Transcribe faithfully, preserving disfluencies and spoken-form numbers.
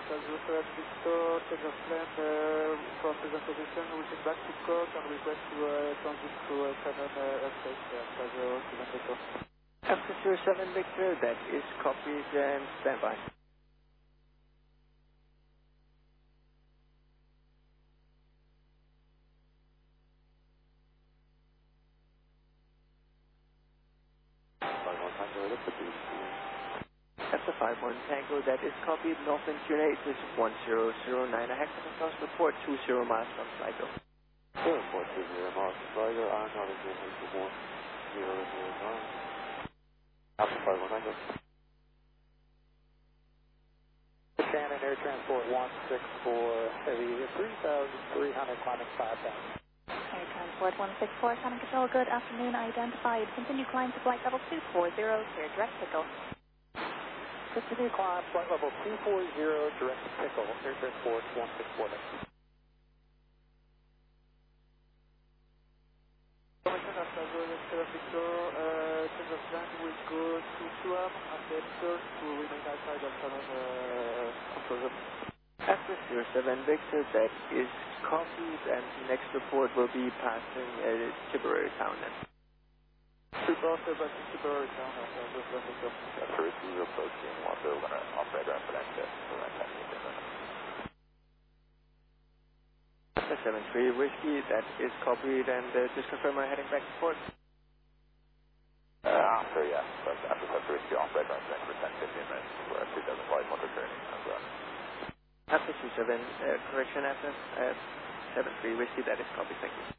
zero seven Victor, change of plan uh, for present position, reaching back to Coke and request to uh, transit through uh, Canon uh, airspace uh, after zero seven Victor. After zero seven Victor, that is copied and standby. After five one Tango, that is copied. Northland Q eight is one zero zero nine. I have to cross report two zero miles from Sligo. Sure, four two zero miles from Sligo. I'm not again for one zero zero nine. After five one Tango. Shannon Air Transport one six four, heavy three thousand three hundred climbing five thousand. Air Transport one six four, Shannon Control, good afternoon, identified. Continue climb to flight level two four zero, clear direct pickle. Continue climb, flight level two four zero, direct to pickle, Air Transport one six four. Information after zero seven Victor, uh, change of plan will go to Suam and then turn to remain outside of Canon uh, control zone. After zero seven Victor, that is copied, and next report will be passing uh, Tipperary Town then. Report about Tipperary Town after zero seven Victor. After receive approaching one zero, we're going to operate ground for that test. After seven three Whiskey, that is copied, and uh, just confirm we're heading back to port. Uh, after, yeah, but after after receive operate ground for ten fifteen minutes, we're at two thousand flight motor training as well. After two seven, uh, correction after uh, seven three Whiskey, that is copied, thank you.